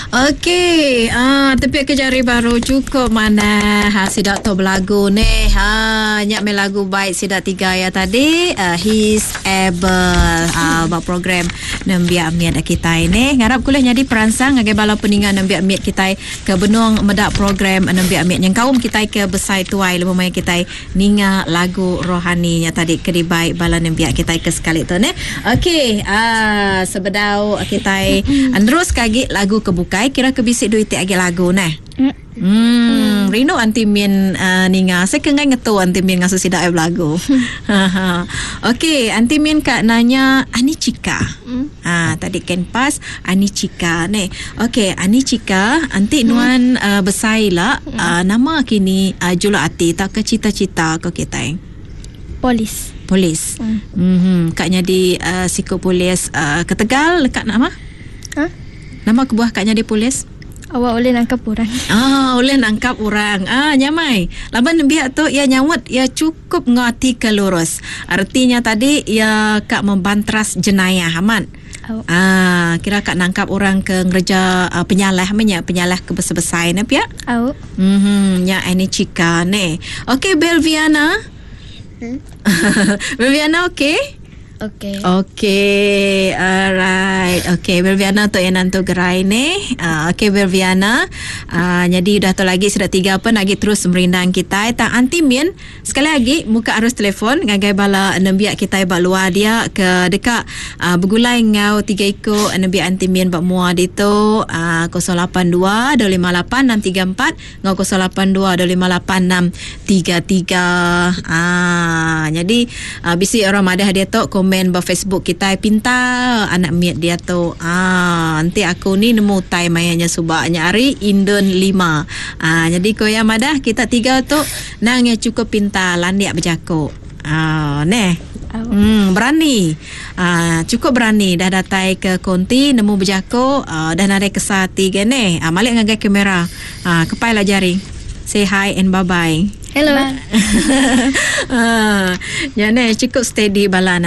Okey, tapi kejari baru cukup mana sidak tu berlagu ni. Nyak main lagu baik sidak 3 ya tadi. He's able. Buat program nembiak miat kita ini. Ngarap kuliah jadi perangsang ngagai bala peningan nembiak miat kita ke benung medak program nembiak miat yang kaum kita ke besai tuai lemai kita ninga lagu rohani nya tadi ke baik bala nembiak kita ke sekali tu ni. Okey, sebedau kita andros kagi lagu kebukai kira kebisik duit agi lagu nah. Rino anti min ninga saya kengai ngetu anti min ngasu sidak lagu. Okey, anti min kak nanya Ani Cika. Tadi kan pas Ani Cika ni. Okey, Ani Cika anti nuan besaila nama kini jula ati tak ke cita-cita ke kita. Polis. Kaknya di siku polis ke Tegal dekat nama? Nama kebuah kaknya di polis? Awak boleh nangkap orang. Boleh nangkap orang. Nyamai. Laban biak tu ia nyawut ia cukup ngati ke lurus. Artinya tadi ia kak membantras jenayah aman. Kira kak nangkap orang ke ngereja penyalah ke besar-besar ni pia. Nya Ani Cika ni. Okey Belviana. Belviana okey? Okey, alright. Okey, Belviana tu yang nanti gerai ni. Okey, Belviana. Jadi dah tu lagi sudah 3 apa lagi terus merindang kita. Tak anti min sekali lagi muka arus telefon ngagai bala nembiak kita bak luar dia ke dekat bergulai ngau 3 ikut nembiak anti min bak mua di tu 082 258 634 ngau 082 258 633. Jadi bisi orang madah dia tu komen di Facebook kita pinta anak miat dia tu nanti aku ni nemu time mayanya subaknya hari Indon 5 jadi koya madah kita 3 tu nang yang cukup pinta landiak berjakuk berani cukup berani dah datai ke konti nemu berjakuk dah narik ke sati gene malik ngagai kamera kepai lah jari say hi and bye bye. Hello. Ya cukup steady balana.